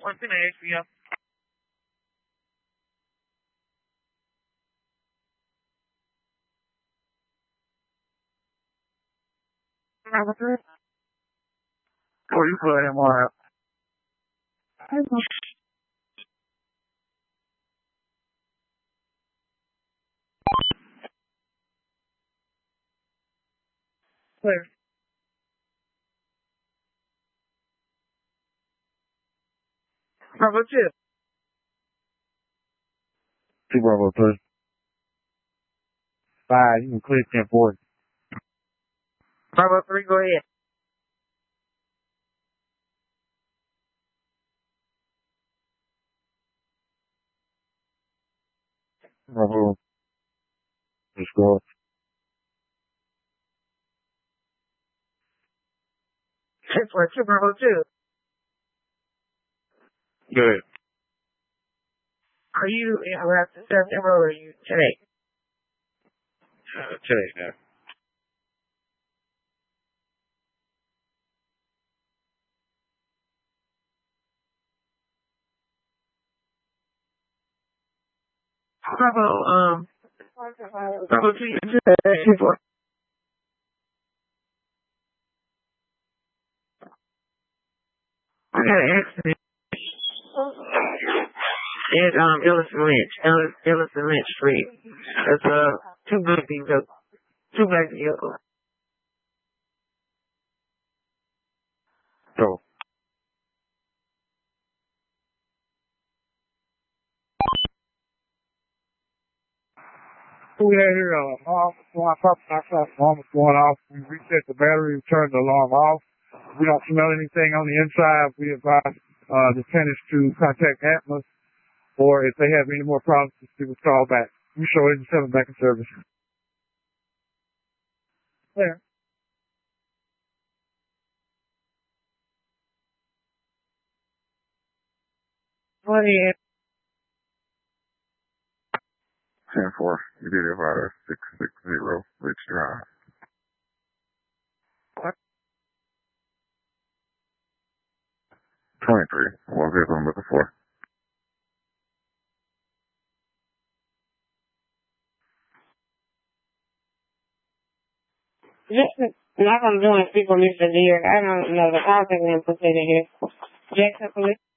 What's in the HBO? Number 3? Oh, you put him on. Where? Number 2. 2 Bravo 3. 5, you can click 1040. Bravo 3, go ahead. Bravo. Let's go. 1042, Bravo 2. Good. Are you around September or are you today? Today, now. Bravo, Bravo 2, you said 4. I got an accident. At Ellison Lynch Street. It's two black vehicles. So we had here alarm going off, alarm was going off. We reset the battery, turned the alarm off. We don't smell anything on the inside. We advise the tenants to contact Atmos, or if they have any more problems, they will call back. We show 87 back in service. There. What is 10-4, you did it about 660 Ridge Drive. What? 23. What vehicle I'm looking for? Not I'm doing people Mr. Deer. I don't know the contact information here. Jackson Police.